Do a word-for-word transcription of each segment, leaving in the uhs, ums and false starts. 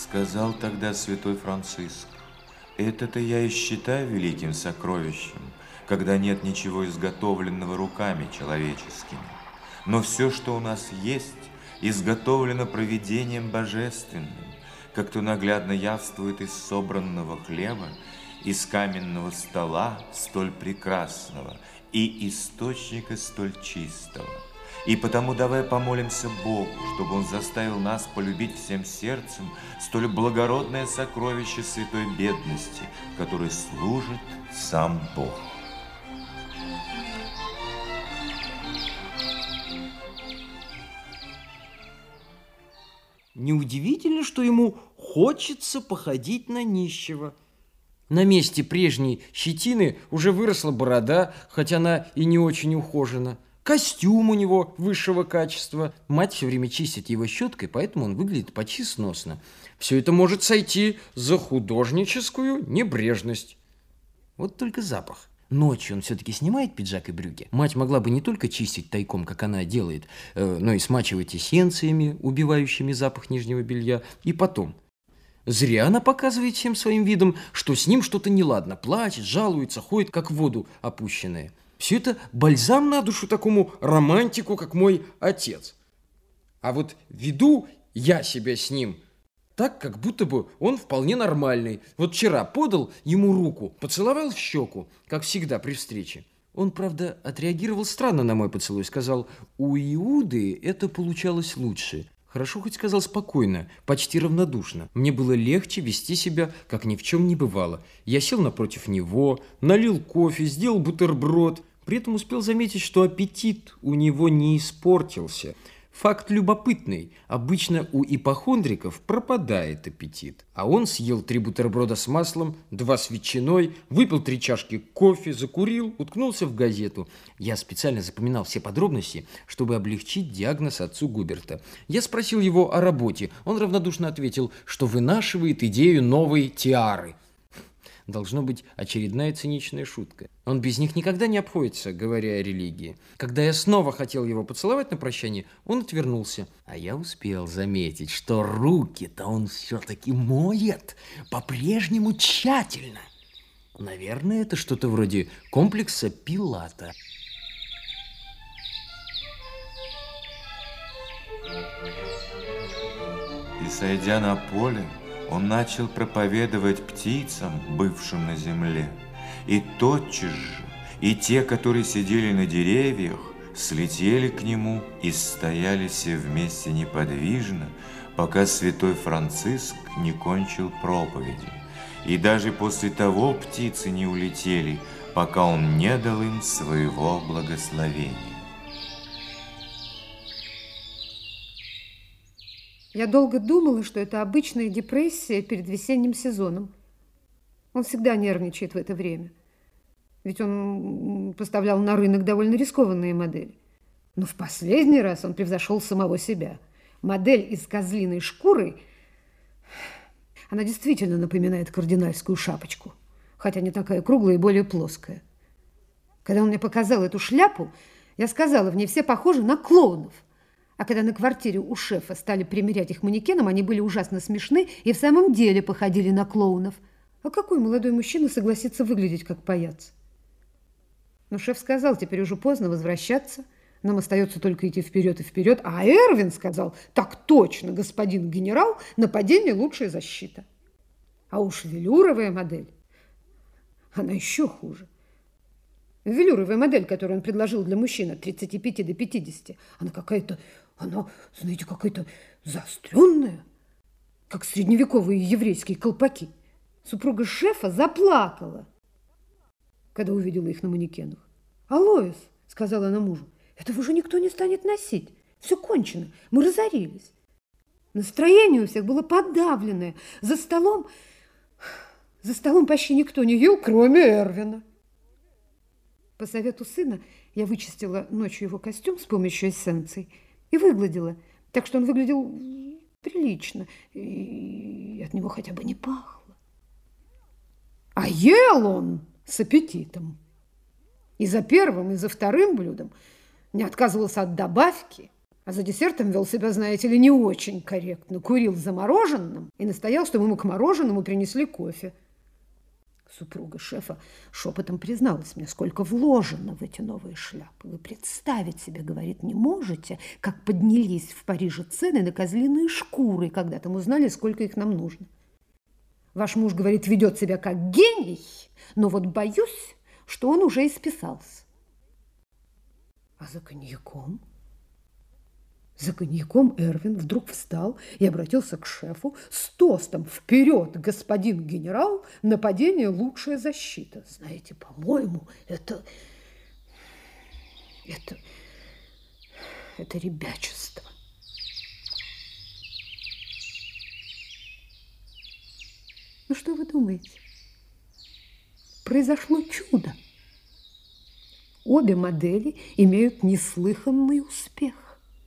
Сказал тогда святой Франциск: это-то я и считаю великим сокровищем, когда нет ничего изготовленного руками человеческими. Но все, что у нас есть, изготовлено провидением божественным, как то наглядно явствует из собранного хлеба, из каменного стола столь прекрасного и источника столь чистого. И потому давай помолимся Богу, чтобы Он заставил нас полюбить всем сердцем столь благородное сокровище святой бедности, которой служит сам Бог. Неудивительно, что ему хочется походить на нищего. На месте прежней щетины уже выросла борода, хотя она и не очень ухожена. Костюм у него высшего качества. Мать все время чистит его щеткой, поэтому он выглядит почти сносно. Все это может сойти за художническую небрежность. Вот только запах. Ночью он все-таки снимает пиджак и брюки. Мать могла бы не только чистить тайком, как она делает, но и смачивать эссенциями, убивающими запах нижнего белья. И потом. Зря она показывает всем своим видом, что с ним что-то неладно. Плачет, жалуется, ходит, как в воду опущенная. Все это бальзам на душу такому романтику, как мой отец. А вот веду я себя с ним так, как будто бы он вполне нормальный. Вот вчера подал ему руку, поцеловал в щеку, как всегда при встрече. Он, правда, отреагировал странно на мой поцелуй, сказал: у Иуды это получалось лучше. Хорошо хоть сказал спокойно, почти равнодушно. Мне было легче вести себя, как ни в чем не бывало. Я сел напротив него, налил кофе, сделал бутерброд. При этом успел заметить, что аппетит у него не испортился. Факт любопытный. Обычно у ипохондриков пропадает аппетит. А он съел три бутерброда с маслом, два с ветчиной, выпил три чашки кофе, закурил, уткнулся в газету. Я специально запоминал все подробности, чтобы облегчить диагноз отцу Губерта. Я спросил его о работе. Он равнодушно ответил, что вынашивает идею новой тиары. Должно быть очередная циничная шутка. Он без них никогда не обходится, говоря о религии. Когда я снова хотел его поцеловать на прощание, он отвернулся. А я успел заметить, что руки-то он все-таки моет по-прежнему тщательно. Наверное, это что-то вроде комплекса Пилата. И, сойдя на поле, он начал проповедовать птицам, бывшим на земле. И тотчас же и те, которые сидели на деревьях, слетели к нему и стояли все вместе неподвижно, пока святой Франциск не кончил проповеди. И даже после того птицы не улетели, пока он не дал им своего благословения. Я долго думала, что это обычная депрессия перед весенним сезоном. Он всегда нервничает в это время. Ведь он поставлял на рынок довольно рискованные модели. Но в последний раз он превзошел самого себя. Модель из козлиной шкуры, она действительно напоминает кардинальскую шапочку, хотя не такая круглая и более плоская. Когда он мне показал эту шляпу, я сказала, в ней все похожи на клоунов. А когда на квартире у шефа стали примерять их манекенам, они были ужасно смешны и в самом деле походили на клоунов. А какой молодой мужчина согласится выглядеть как паяц? Но шеф сказал, теперь уже поздно возвращаться, нам остается только идти вперед и вперед. А Эрвин сказал, так точно, господин генерал, нападение лучшая защита. А уж велюровая модель, она еще хуже. Велюровая модель, которую он предложил для мужчин от тридцати пяти до пятидесяти, она какая-то, она, знаете, какая-то заостренная, как средневековые еврейские колпаки. Супруга шефа заплакала, когда увидела их на манекенах. «Алоис», — сказала она мужу, — «этого уже никто не станет носить. Все кончено, мы разорились». Настроение у всех было подавленное. За столом, за столом почти никто не ел, кроме Эрвина. По совету сына я вычистила ночью его костюм с помощью эссенций и выгладила, так что он выглядел прилично, и от него хотя бы не пахло. А ел он с аппетитом. И за первым, и за вторым блюдом не отказывался от добавки. А за десертом вел себя, знаете ли, не очень корректно. Курил за мороженым и настоял, чтобы ему к мороженому принесли кофе. Супруга шефа шепотом призналась мне, сколько вложено в эти новые шляпы. Вы представить себе, говорит, не можете, как поднялись в Париже цены на козлиные шкуры, когда там узнали, сколько их нам нужно. Ваш муж, говорит, ведет себя как гений, но вот боюсь, что он уже исписался. А за коньяком? За коньяком Эрвин вдруг встал и обратился к шефу с тостом: «Вперед, господин генерал, нападение – лучшая защита». Знаете, по-моему, это, это, это ребячество. Ну что вы думаете? Произошло чудо. Обе модели имеют неслыханный успех.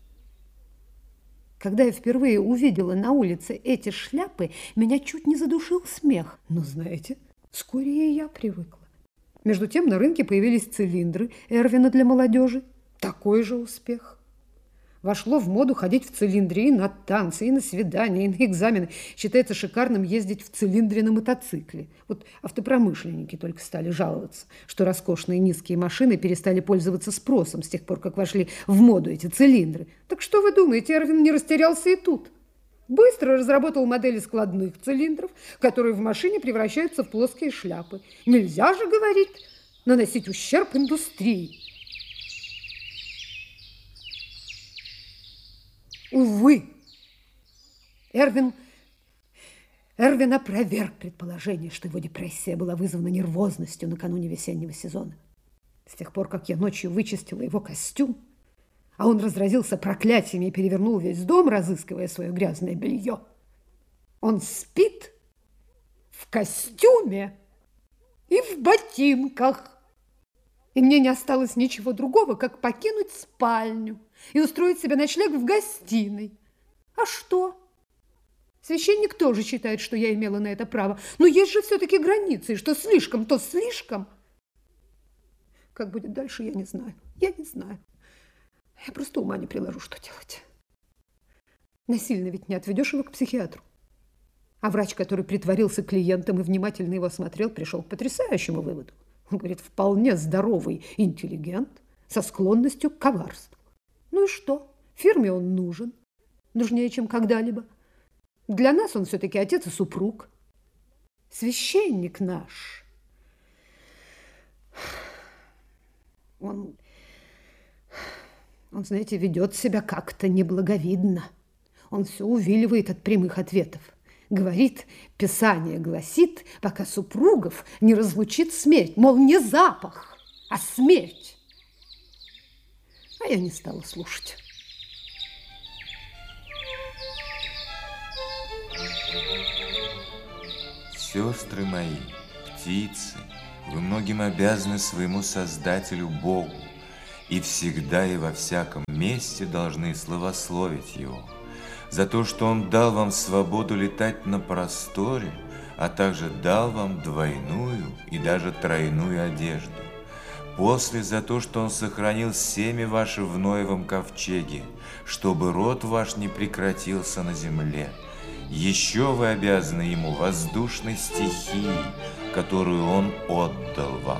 Когда я впервые увидела на улице эти шляпы, меня чуть не задушил смех. Но, знаете, вскоре и я привыкла. Между тем на рынке появились цилиндры Эрвина для молодежи. Такой же успех. Вошло в моду ходить в цилиндре и на танцы, и на свидания, и на экзамены. Считается шикарным ездить в цилиндре на мотоцикле. Вот автопромышленники только стали жаловаться, что роскошные низкие машины перестали пользоваться спросом с тех пор, как вошли в моду эти цилиндры. Так что вы думаете, Эрвин не растерялся и тут? Быстро разработал модели складных цилиндров, которые в машине превращаются в плоские шляпы. Нельзя же, говорит, наносить ущерб индустрии. Увы, Эрвин, Эрвин опроверг предположение, что его депрессия была вызвана нервозностью накануне весеннего сезона. С тех пор, как я ночью вычистила его костюм, а он разразился проклятиями и перевернул весь дом, разыскивая свое грязное белье, он спит в костюме и в ботинках. И мне не осталось ничего другого, как покинуть спальню и устроить себе ночлег в гостиной. А что? Священник тоже считает, что я имела на это право. Но есть же все-таки границы, и что слишком, то слишком. Как будет дальше, я не знаю. Я не знаю. Я просто ума не приложу, что делать. Насильно ведь не отведешь его к психиатру. А врач, который притворился клиентом и внимательно его осмотрел, пришел к потрясающему выводу. Он говорит, вполне здоровый интеллигент со склонностью к коварству. Ну и что? Фирме он нужен. Нужнее, чем когда-либо. Для нас он все-таки отец и супруг. Священник наш. Он, он, знаете, ведет себя как-то неблаговидно. Он все увиливает от прямых ответов. Говорит, Писание гласит, пока супругов не разлучит смерть. Мол, не запах, а смерть. А я не стала слушать. Сестры мои, птицы, вы многим обязаны своему Создателю Богу, и всегда и во всяком месте должны славословить Его за то, что Он дал вам свободу летать на просторе, а также дал вам двойную и даже тройную одежду. После за то, что Он сохранил семя ваше в Ноевом ковчеге, чтобы род ваш не прекратился на земле. Еще вы обязаны Ему воздушной стихией, которую Он отдал вам.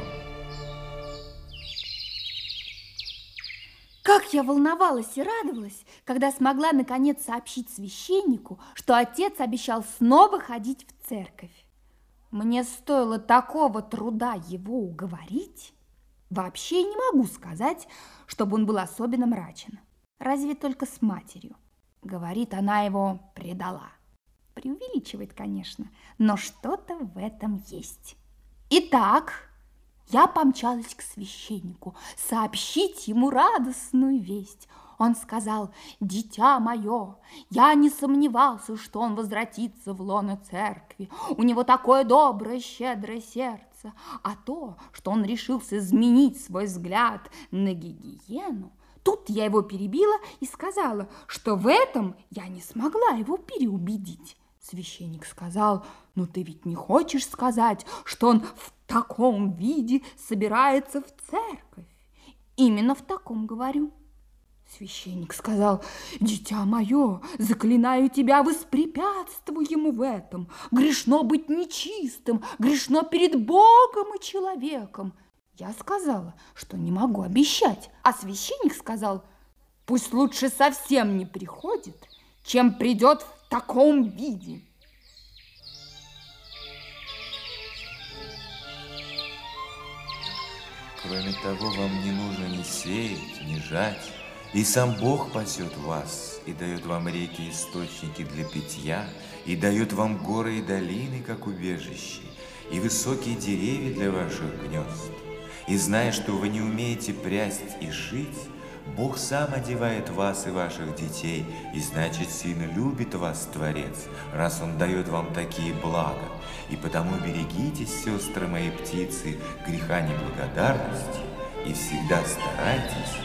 Как я волновалась и радовалась, когда смогла наконец сообщить священнику, что отец обещал снова ходить в церковь. Мне стоило такого труда его уговорить. Вообще не могу сказать, чтобы он был особенно мрачен. Разве только с матерью. Говорит, она его предала. Преувеличивает, конечно, но что-то в этом есть. Итак, я помчалась к священнику сообщить ему радостную весть. Он сказал, дитя мое, я не сомневался, что он возвратится в лоно церкви. У него такое доброе, щедрое сердце. А то, что он решился изменить свой взгляд на гигиену, тут я его перебила и сказала, что в этом я не смогла его переубедить. Священник сказал, ну ты ведь не хочешь сказать, что он в таком виде собирается в церковь? Именно в таком говорю. Священник сказал: «Дитя мое, заклинаю тебя, воспрепятствуй ему в этом. Грешно быть нечистым, грешно перед Богом и человеком». Я сказала, что не могу обещать, а священник сказал: «Пусть лучше совсем не приходит, чем придет в таком виде». Кроме того, вам не нужно ни сеять, ни жать. И сам Бог пасет вас, и дает вам реки и источники для питья, и дает вам горы и долины, как убежище, и высокие деревья для ваших гнезд. И зная, что вы не умеете прясть и шить, Бог сам одевает вас и ваших детей, и значит, сильно любит вас Творец, раз Он дает вам такие блага. И потому берегитесь, сестры мои птицы, греха неблагодарности, и всегда старайтесь